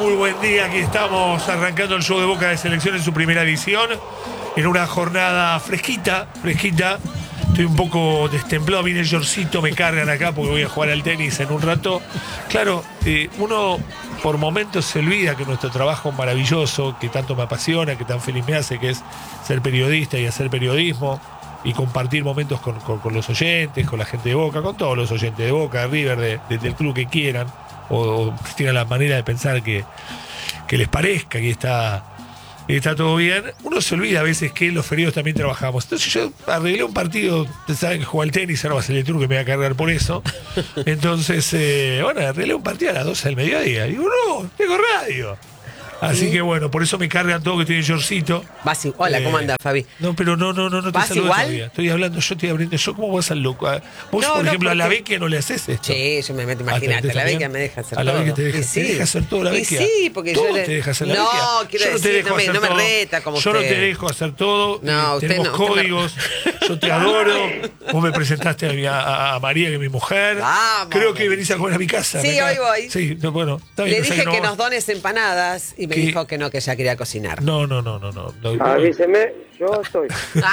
Muy buen día, aquí estamos arrancando el show de Boca de Selección en su primera edición, en una jornada fresquita. Estoy un poco destemplado, vine el shortcito, me cargan acá porque voy a jugar al tenis en un rato. Claro, uno por momentos se olvida que nuestro trabajo maravilloso, que tanto me apasiona, que tan feliz me hace, que es ser periodista y hacer periodismo y compartir momentos con los oyentes, con la gente de Boca, con todos los oyentes de Boca, de River, del club que quieran, o que tengan la manera de pensar que les parezca que está todo bien. Uno se olvida a veces que los feriados también trabajamos. Entonces yo arreglé un partido, ustedes saben que juega al tenis, ahora va a ser el tour que me voy a cargar por eso. Entonces, arreglé un partido a las 12 del mediodía. Digo, no, tengo radio. Así que bueno, por eso me cargan todo que estoy en shortcito. Hola, ¿cómo andás, Fabi? No, pero no te ¿Vas saludo igual? todavía. Estoy hablando, yo estoy abriendo. ¿Cómo vas al loco? Vos, por ejemplo, a la Vecchia no le haces esto. Sí, yo me meto, imagínate, la Vecchia me deja hacer todo. A la Vecchia te deja, sí. ¿Te deja hacer todo la Vecchia? Sí, porque todo yo te deja hacer la No, Vecchia. quiero Yo no te decir, dejo no me todo. reta como yo usted. No te dejo hacer todo. No, usted tenemos no, códigos. Yo te adoro. Vos me presentaste a María, que es mi mujer. Vamos, creo que venís a comer a mi casa. Sí, hoy voy. Sí, bueno, está bien. Le dije que nos dones empanadas y me dijo que no, que ella quería cocinar. No. Avíseme, yo estoy.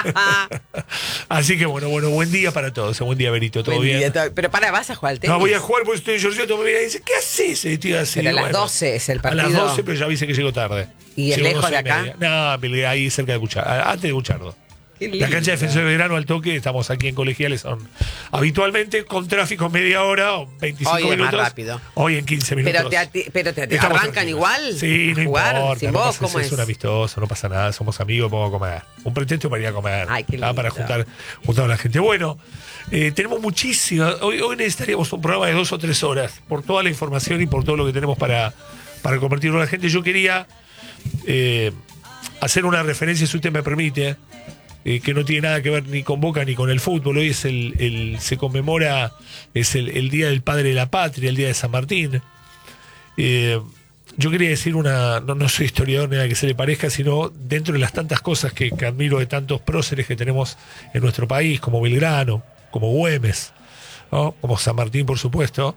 Así que bueno, buen día para todos. Buen día, Berito, ¿todo bien? Pero ¿vas a jugar al tenis? No, voy a jugar porque estoy en shortcito. Me viene y dice, ¿qué haces? Estoy así. Pero a las 12 es el partido. A las 12, pero ya avise que llego tarde. ¿Y es llego lejos de acá? No, ahí cerca de Cuchardo, antes de Cuchardo. La cancha de Defensor de Verano al toque, estamos aquí en Colegiales, son habitualmente con tráfico media hora o 25 Hoy minutos. Es más rápido. Hoy en 15 minutos. Pero te arrancan igual. Sí, no jugar importa. sin vos, ¿cómo es? Es un amistoso, no pasa nada, somos amigos, vamos a comer. Un pretexto para ir a comer. Ay, qué lindo. Para juntar a la gente. Bueno, tenemos muchísimas. Hoy necesitaríamos un programa de 2 o 3 horas, por toda la información y por todo lo que tenemos para compartir con la gente. Yo quería hacer una referencia, si usted me permite, que no tiene nada que ver ni con Boca ni con el fútbol. Hoy es se conmemora, es el Día del Padre de la Patria, el Día de San Martín. Yo quería decir no soy historiador ni nada que se le parezca, sino dentro de las tantas cosas que admiro de tantos próceres que tenemos en nuestro país, como Belgrano, como Güemes, ¿no? Como San Martín, por supuesto.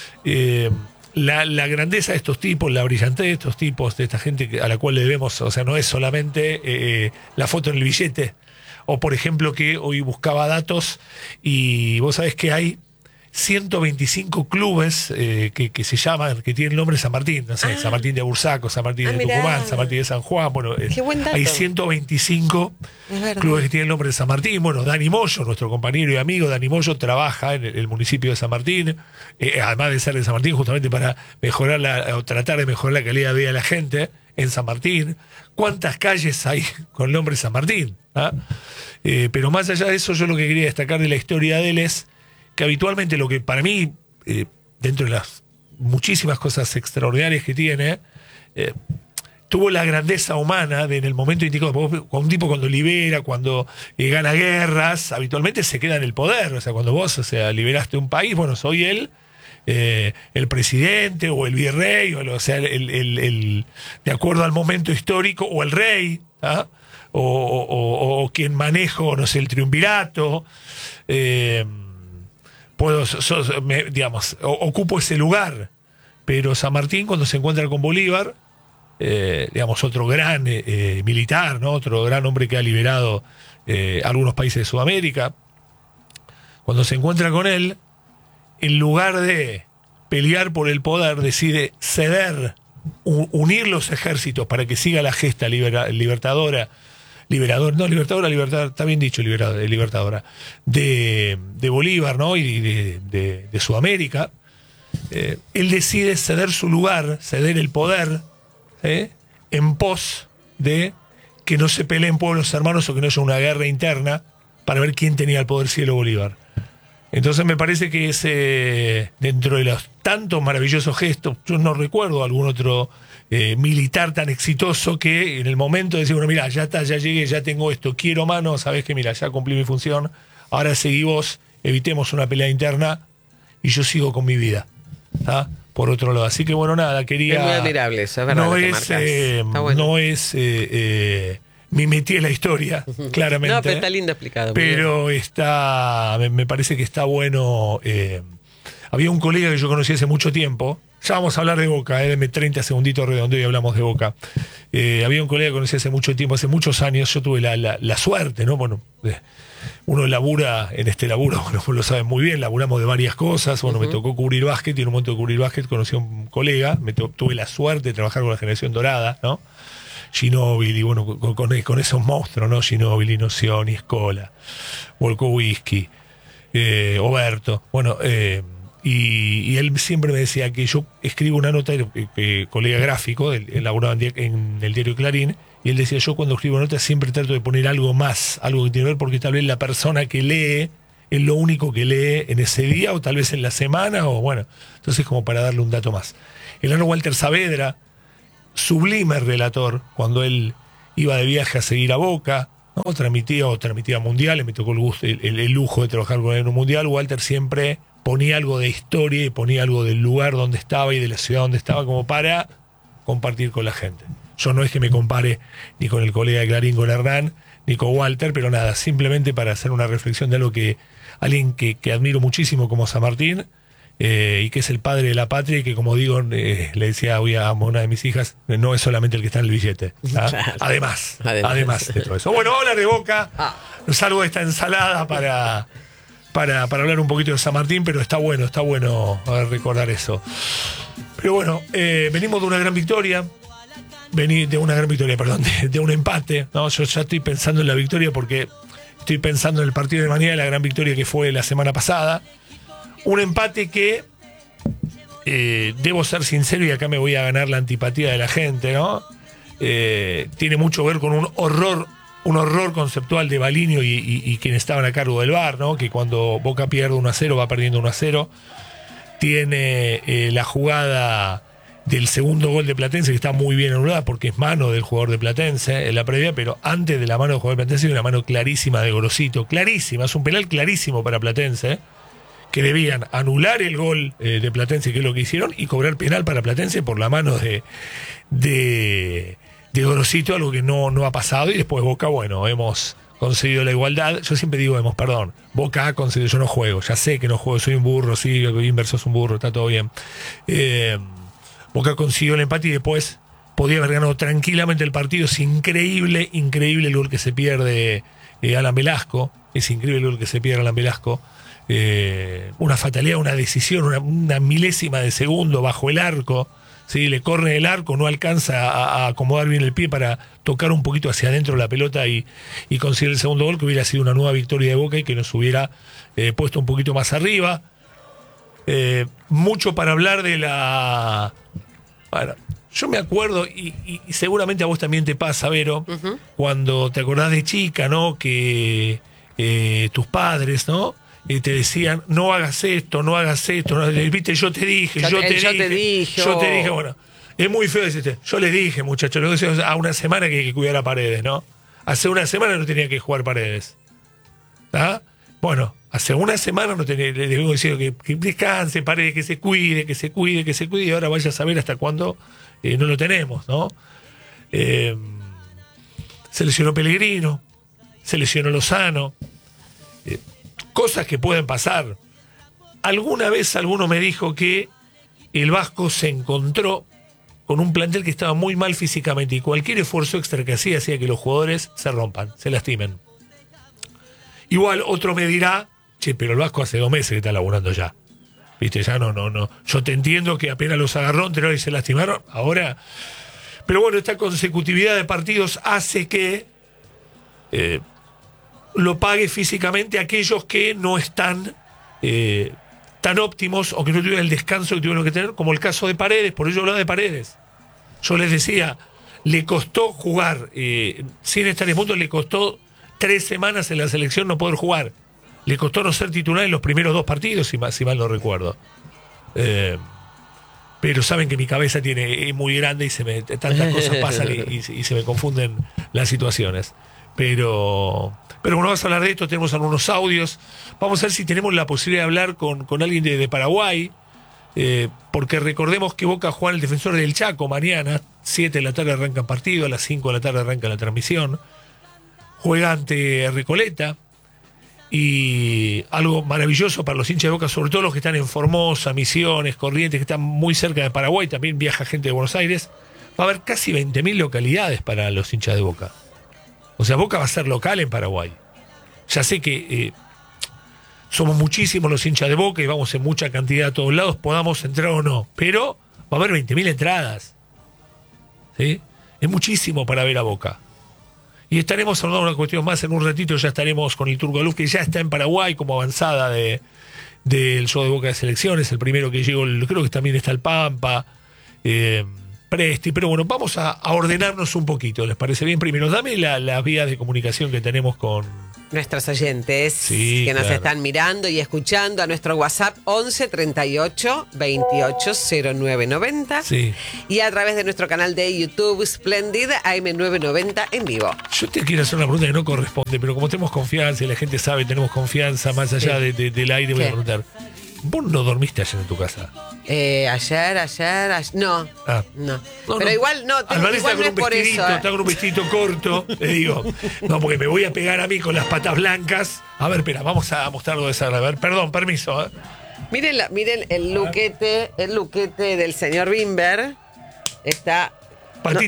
La grandeza de estos tipos, la brillantez de estos tipos, de esta gente a la cual le debemos, o sea, no es solamente la foto en el billete, o por ejemplo que hoy buscaba datos y vos sabés que hay 125 clubes que se llaman, que tienen el nombre de San Martín, no sé, San Martín de Bursaco, San Martín de Tucumán, San Martín de San Juan, bueno, qué buen dato. Hay 125 clubes que tienen el nombre de San Martín. Bueno, Dani Moyo, nuestro compañero y amigo Dani Moyo, trabaja en el municipio de San Martín, además de ser de San Martín, justamente para mejorar o tratar de mejorar la calidad de vida de la gente en San Martín. ¿Cuántas calles hay con el nombre de San Martín? Pero más allá de eso, yo lo que quería destacar de la historia de él es que habitualmente lo que para mí, dentro de las muchísimas cosas extraordinarias que tiene, tuvo la grandeza humana en el momento indicado. Un tipo cuando libera, cuando gana guerras, habitualmente se queda en el poder. O sea, cuando vos liberaste un país, bueno, soy él, el presidente o el virrey, o sea, de acuerdo al momento histórico, o el rey, o quien manejo, no sé, el triunvirato. Ocupo ese lugar, pero San Martín, cuando se encuentra con Bolívar, otro gran militar, ¿no? Otro gran hombre que ha liberado algunos países de Sudamérica, cuando se encuentra con él, en lugar de pelear por el poder, decide ceder, unir los ejércitos para que siga la gesta libertadora, está bien dicho, libertadora, de Bolívar, ¿no? Y de Sudamérica. Él decide ceder su lugar, ceder el poder, en pos de que no se peleen pueblos hermanos o que no haya una guerra interna para ver quién tenía el poder, si él o Bolívar. Entonces me parece que dentro de los tantos maravillosos gestos, yo no recuerdo algún otro militar tan exitoso que en el momento de decir, bueno, mira, ya está, ya llegué, ya tengo esto, quiero mano, sabes que mira, ya cumplí mi función, ahora seguí vos, evitemos una pelea interna y yo sigo con mi vida. Por otro lado. Así que bueno, nada, quería... Es muy admirable eso, es verdad. No es mi metí en la historia, claramente. No, pero está lindo explicado. Pero me parece que está bueno. Había un colega que yo conocí hace mucho tiempo, Ya vamos a hablar de Boca, deme 30 segunditos redondeo y hablamos de Boca. Había un colega que conocí hace mucho tiempo, hace muchos años, yo tuve la suerte, ¿no? Bueno, uno labura en este laburo, bueno, lo saben muy bien, laburamos de varias cosas. Bueno, me tocó cubrir básquet y en un momento de cubrir básquet conocí a un colega, tuve la suerte de trabajar con la generación dorada, ¿no? Ginóbili, bueno, con esos monstruos, ¿no? Ginóbili, Nocioni, Scola, Volkowski, Oberto, bueno, y él siempre me decía que yo escribo una nota, colega gráfico, él laburaba en el diario Clarín, y él decía, yo cuando escribo notas siempre trato de poner algo más, algo que tiene que ver, porque tal vez la persona que lee es lo único que lee en ese día, o tal vez en la semana, o bueno, entonces como para darle un dato más. El Ano Walter Saavedra, sublime relator, cuando él iba de viaje a seguir a Boca, ¿no? transmitía mundiales, me tocó el lujo de trabajar con él en un mundial. Walter siempre ponía algo de historia y ponía algo del lugar donde estaba y de la ciudad donde estaba como para compartir con la gente. Yo no es que me compare ni con el colega de Clarín, con Hernán, ni con Walter, pero nada, simplemente para hacer una reflexión de algo que alguien que admiro muchísimo como San Martín, y que es el padre de la patria, y que, como digo, le decía hoy a una de mis hijas, no es solamente el que está en el billete, ¿ah? Claro. Además de todo eso. Bueno, hablar de Boca, salgo de esta ensalada para hablar un poquito de San Martín, pero está bueno recordar eso. Pero bueno, venimos de una gran victoria, de un empate, ¿no? Yo ya estoy pensando en la victoria porque estoy pensando en el partido de mañana, la gran victoria que fue la semana pasada. Un empate que, debo ser sincero, y acá me voy a ganar la antipatía de la gente, ¿no? Tiene mucho que ver con un horror conceptual de Balinio y quienes estaban a cargo del VAR, ¿no? Que cuando Boca pierde 1-0, va perdiendo 1-0. Tiene la jugada del segundo gol de Platense, que está muy bien anulada porque es mano del jugador de Platense en la previa, pero antes de la mano del jugador de Platense hay una mano clarísima de Gorosito, clarísima, es un penal clarísimo para Platense, que debían anular el gol de Platense, que es lo que hicieron, y cobrar penal para Platense por la mano de Gorosito, algo que no ha pasado. Y después Boca, bueno, hemos conseguido la igualdad. Yo siempre digo Boca ha conseguido, yo no juego, ya sé que no juego, soy un burro, sí, Inverso es un burro, está todo bien. Boca consiguió el empate y después podía haber ganado tranquilamente el partido. Es increíble el gol que se pierde Alan Velasco, es increíble el gol que se pierde Alan Velasco. Una fatalidad, una decisión, una milésima de segundo bajo el arco, ¿sí? Le corre el arco, no alcanza a acomodar bien el pie para tocar un poquito hacia adentro la pelota y conseguir el segundo gol, que hubiera sido una nueva victoria de Boca y que nos hubiera puesto un poquito más arriba. Mucho para hablar de la... Bueno, yo me acuerdo, y seguramente a vos también te pasa, Vero, cuando te acordás de chica, ¿no? Que tus padres, ¿no? Y te decían, no hagas esto, no, viste, yo te dije, bueno, es muy feo decirte, yo les dije, muchachos, lo decía a una semana que hay que cuidar a Paredes, ¿no? Hace una semana no tenía que jugar Paredes, ¿ah? Bueno, hace una semana no tenía, le vengo diciendo que descanse Paredes, que se cuide, y ahora vaya a saber hasta cuándo no lo tenemos, ¿no? Se lesionó Pellegrino, se lesionó Lozano, cosas que pueden pasar. Alguna vez alguno me dijo que el Vasco se encontró con un plantel que estaba muy mal físicamente y cualquier esfuerzo extra que hacía que los jugadores se rompan, se lastimen. Igual otro me dirá, che, pero el Vasco hace 2 meses que está laburando ya. Viste, ya no. Yo te entiendo que apenas los agarró y se lastimaron. Ahora, pero bueno, esta consecutividad de partidos hace que lo pague físicamente aquellos que no están tan óptimos o que no tuvieron el descanso que tuvieron que tener, como el caso de Paredes. Por ello hablaba de Paredes. Yo les decía, le costó jugar, sin estar en punto, le costó 3 semanas en la selección no poder jugar. Le costó no ser titular en los primeros 2 partidos, si mal no recuerdo. Pero saben que mi cabeza es muy grande y tantas cosas pasan y se me confunden las situaciones. Pero bueno, vamos a hablar de esto, tenemos algunos audios. Vamos a ver si tenemos la posibilidad de hablar con alguien de Paraguay, porque recordemos que Boca juega en el Defensor del Chaco mañana, 7 de la tarde arranca el partido, a las 5 de la tarde arranca la transmisión. Juega ante Recoleta. Y algo maravilloso para los hinchas de Boca, sobre todo los que están en Formosa, Misiones, Corrientes, que están muy cerca de Paraguay, también viaja gente de Buenos Aires. Va a haber casi 20.000 localidades para los hinchas de Boca. O sea, Boca va a ser local en Paraguay. Ya sé que somos muchísimos los hinchas de Boca y vamos en mucha cantidad a todos lados, podamos entrar o no, pero va a haber 20.000 entradas. ¿Sí? Es muchísimo para ver a Boca. Y estaremos hablando de una cuestión más en un ratito, ya estaremos con el Turco Luz, que ya está en Paraguay como avanzada del show de Boca de Selecciones, el primero que llegó, creo que también está el Pampa, Presti, pero bueno, vamos a ordenarnos un poquito, ¿les parece bien? Primero, dame las vías de comunicación que tenemos con nuestros oyentes que nos están mirando y escuchando a nuestro WhatsApp 11 38 28 09 90 y a través de nuestro canal de YouTube Splendid AM990 en vivo. Yo te quiero hacer una pregunta que no corresponde, pero como tenemos confianza y la gente sabe, tenemos confianza más allá del aire, voy a preguntar. ¿Vos no dormiste ayer en tu casa? Ayer, no. No. Pero igual no, igual no es por eso. Está con un vestidito corto, le digo. No, porque me voy a pegar a mí con las patas blancas. A ver, espera, vamos a mostrarlo de esa. A ver, perdón, permiso. Miren el luquete del señor Bimber. Está...